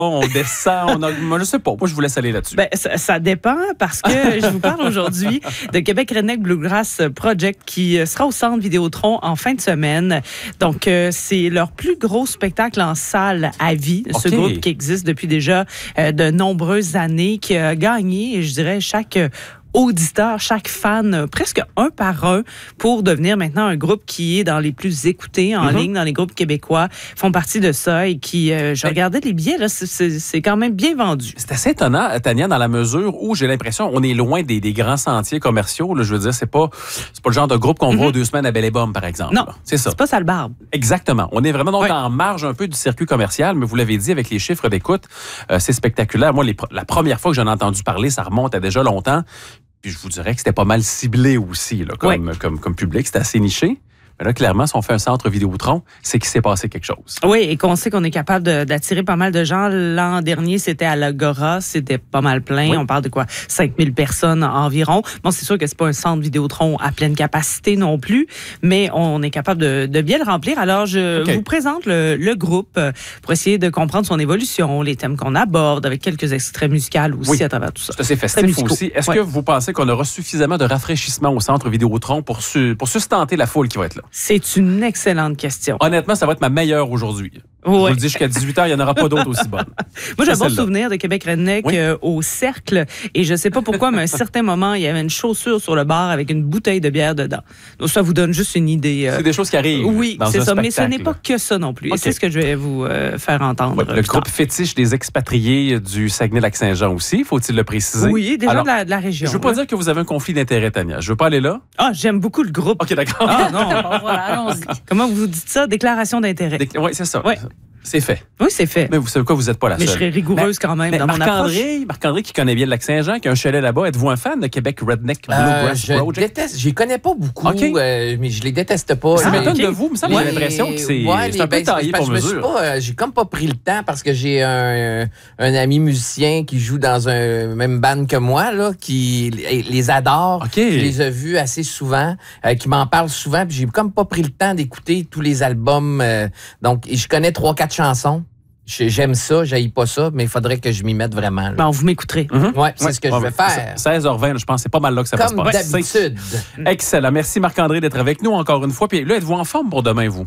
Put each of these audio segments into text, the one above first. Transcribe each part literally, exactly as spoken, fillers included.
on descend, on a, moi, je sais pas. Moi, je vous laisse aller là-dessus. Ben, ça, ça dépend parce que je vous parle aujourd'hui de Québec Redneck Bluegrass Project qui sera au Centre Vidéotron en fin de semaine. Donc, euh, c'est leur plus gros spectacle en salle à vie. Ce Okay. groupe qui existe depuis déjà euh, de nombreuses années, qui a gagné, je dirais, chaque... Euh, auditeurs, chaque fan, euh, presque un par un, pour devenir maintenant un groupe qui est dans les plus écoutés en mm-hmm. ligne, dans les groupes québécois, font partie de ça et qui, euh, je regardais les billets, là, c'est, c'est, c'est quand même bien vendu. C'est assez étonnant, Tania, dans la mesure où j'ai l'impression on est loin des, des grands sentiers commerciaux. Là, je veux dire, c'est pas, c'est pas le genre de groupe qu'on mm-hmm. voit deux semaines à Belle-et-Baume, par exemple. Non, là. C'est ça. C'est pas Salle-Barbe. Exactement. On est vraiment donc oui. en marge un peu du circuit commercial, mais vous l'avez dit, avec les chiffres d'écoute, euh, c'est spectaculaire. Moi, les, la première fois que j'en ai entendu parler, ça remonte à déjà longtemps. Puis je vous dirais que c'était pas mal ciblé aussi, là, comme, oui. comme, comme public. C'était assez niché. Mais là, clairement, si on fait un centre Vidéotron, c'est qu'il s'est passé quelque chose. Oui, et qu'on sait qu'on est capable de, d'attirer pas mal de gens. L'an dernier, c'était à l'Agora, c'était pas mal plein. Oui. On parle de quoi? cinq mille personnes environ. Bon, c'est sûr que c'est pas un centre Vidéotron à pleine capacité non plus, mais on est capable de, de bien le remplir. Alors, je okay. vous présente le, le groupe pour essayer de comprendre son évolution, les thèmes qu'on aborde, avec quelques extraits musicaux aussi oui. à travers tout ça. C'est assez festif aussi. Est-ce oui. que vous pensez qu'on aura suffisamment de rafraîchissement au centre Vidéotron pour, su, pour sustenter la foule qui va être là? C'est une excellente question. Honnêtement, ça va être ma meilleure aujourd'hui. Ouais. Je vous le dis, jusqu'à dix-huit heures, il n'y en aura pas d'autres aussi bonnes. Moi, j'ai un bon souvenir de Québec Redneck oui. euh, au Cercle. Et je ne sais pas pourquoi, mais à un certain moment, il y avait une chaussure sur le bar avec une bouteille de bière dedans. Donc, ça vous donne juste une idée. Euh... C'est des choses qui arrivent. Oui, dans c'est un ça. spectacle. Mais ce n'est pas que ça non plus. Okay. Et c'est ce que je vais vous euh, faire entendre. Ouais, le groupe tard. Fétiche des expatriés du Saguenay-Lac-Saint-Jean aussi, faut-il le préciser? Oui, déjà Alors, de, la, de la région. Je ne veux pas ouais. dire que vous avez un conflit d'intérêt, Tania. Je ne veux pas aller là. Ah, j'aime beaucoup le groupe. OK, d'accord. Ah, non. Bon, voilà, allons-y. Comment vous dites ça? Déclaration d'intérêt. Dé- oui, c'est ça. Ouais. C'est fait. Oui, c'est fait. Mais vous savez quoi, vous n'êtes pas la mais seule. Mais je serais rigoureuse mais, quand même dans mon approche. Marc-André, qui connaît bien le Lac-Saint-Jean, qui a un chalet là-bas, êtes-vous un fan de Québec Redneck Bluegrass euh, Project? Je déteste, je les connais pas beaucoup, okay. euh, mais je les déteste pas. Ça mais, m'étonne okay. de vous, mais ça, j'ai l'impression que c'est, ouais, c'est un peu ben, taillé pour mesure. Pas, euh, j'ai comme pas pris le temps parce que j'ai un, un ami musicien qui joue dans un même band que moi, là, qui les adore. Okay. Je les ai vus assez souvent, euh, qui m'en parle souvent, puis j'ai comme pas pris le temps d'écouter tous les albums. Euh, donc, je connais trois, quatre chansons. J'aime ça, j'haïs pas ça, mais il faudrait que je m'y mette vraiment. Là. Bon, vous m'écouterez. Mm-hmm. Oui, c'est ouais, ce que ouais, je vais faire. seize heures vingt, je pense, c'est pas mal là que ça Comme va se passer. d'habitude. Excellent. Merci Marc-André d'être avec nous encore une fois. Puis là, êtes-vous en forme pour demain, vous?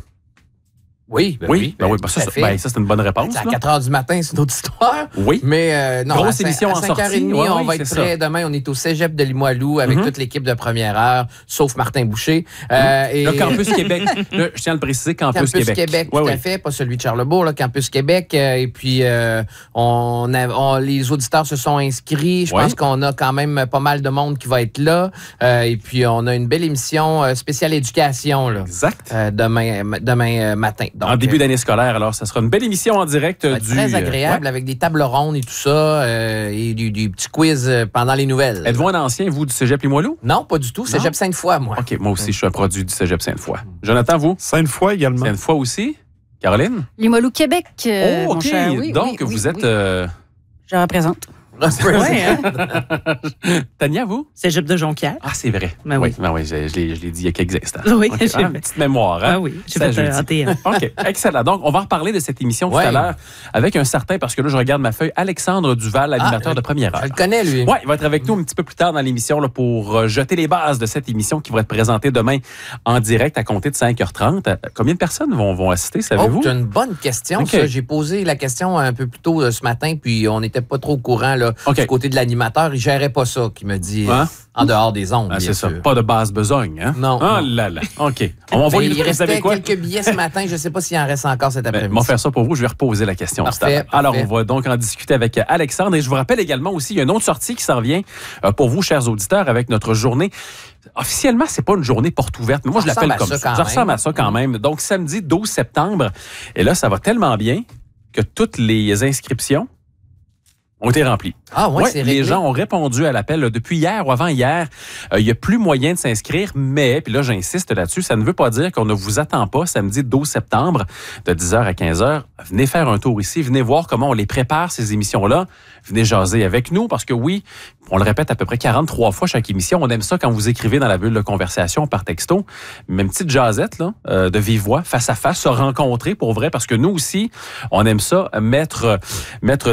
Oui, ben oui. oui. Ben oui ben ça, ça, ben, ça, c'est une bonne réponse. À quatre heures du matin, c'est une autre histoire. Oui. Mais euh, non, grosse à émission en sortie. cinq heures trente, ouais, on oui, va être prêt. Demain, on est au Cégep de Limoilou avec mm-hmm. toute l'équipe de première heure, sauf Martin Boucher. Mm-hmm. Euh, et... Le Campus Québec. Là, je tiens à le préciser, Campus, Campus Québec. Québec, ouais, tout oui. à fait. Pas celui de Charlebourg, là, Campus Québec. Euh, et puis, euh, on, a, on les auditeurs se sont inscrits. Je ouais. pense qu'on a quand même pas mal de monde qui va être là. Euh, et puis, on a une belle émission euh, spéciale éducation là, exact. Euh, demain, demain euh, matin. Donc, en début d'année scolaire, alors, ça sera une belle émission en direct. Ça va du, être très agréable, euh, ouais. avec des tables rondes et tout ça, euh, et du, du petit quiz pendant les nouvelles. Êtes-vous un ancien, vous, du Cégep Limoilou? Non, pas du tout. Cégep Sainte-Foy, moi. OK, moi aussi, je suis un produit du Cégep Sainte-Foy. Jonathan, vous? Sainte-Foy également. Sainte-Foy aussi? Caroline? Limoilou, Québec, euh, oh, OK. mon cher. Oui, donc, oui, vous oui, êtes... oui. Euh... Je représente. Ouais, hein? Tania, vous? Cégep de Jonquière. Ah, c'est vrai. Ben oui. oui, ben oui je, je, l'ai, je l'ai dit il y a quelques instants. Oui, okay. j'ai ah, une petite mémoire. Hein? Ah oui, j'ai fait un T un. OK, excellent. Donc, on va reparler de cette émission tout ouais. à l'heure avec un certain, parce que là, je regarde ma feuille, Alexandre Duval, animateur ah, de Première Heure. Je le connais, lui. Oui, il va être avec nous un petit peu plus tard dans l'émission là, pour euh, jeter les bases de cette émission qui va être présentée demain en direct à compter de cinq heures trente. Combien de personnes vont, vont assister, savez-vous? Oh, c'est une bonne question, okay. ça. J'ai posé la question un peu plus tôt euh, ce matin, puis on n'était pas trop au courant là, okay. du côté de l'animateur. Il gérait pas ça, qui me dit hein? En dehors des ondes. Ah, bien c'est sûr. ça. Pas de basse besogne, hein? Non. Ah non. là là. OK. On va envoyer il restait quoi? quelques billets ce matin. Je ne sais pas s'il en reste encore cet après-midi. Ben, on va faire ça pour vous. Je vais reposer la question. Parfait, parfait. Alors, on va donc en discuter avec Alexandre. Et je vous rappelle également aussi, il y a une autre sortie qui s'en vient pour vous, chers auditeurs, avec notre journée. Officiellement, c'est pas une journée porte ouverte, mais moi, je l'appelle comme ça. ça. Je ressemble à ça quand même. Donc, samedi douze septembre. Et là, ça va tellement bien que toutes les inscriptions ont été remplis. Ah ouais, ouais c'est réglé. Les gens ont répondu à l'appel là, depuis hier ou avant-hier. Il euh, n'y a plus moyen de s'inscrire, mais, puis là, j'insiste là-dessus, ça ne veut pas dire qu'on ne vous attend pas samedi douze septembre de dix heures à quinze heures. Venez faire un tour ici, venez voir comment on les prépare, ces émissions-là. Venez jaser avec nous, parce que oui, on le répète à peu près quarante-trois fois chaque émission. On aime ça quand vous écrivez dans la bulle de conversation par texto. Même petite jasette là, euh, de vive voix, face à face, se rencontrer pour vrai, parce que nous aussi, on aime ça, mettre, mettre